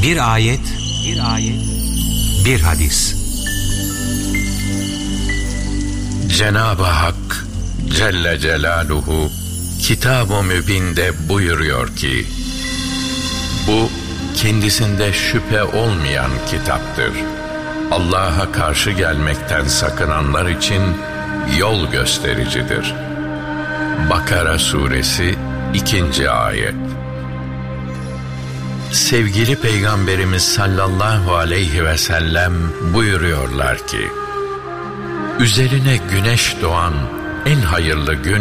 Bir ayet, bir hadis. Cenab-ı Hak Celle Celaluhu Kitab-ı Mübin'de buyuruyor ki, bu kendisinde şüphe olmayan kitaptır. Allah'a karşı gelmekten sakınanlar için yol göstericidir. Bakara Suresi 2. ayet. Sevgili Peygamberimiz sallallahu aleyhi ve sellem buyuruyorlar ki, üzerine güneş doğan en hayırlı gün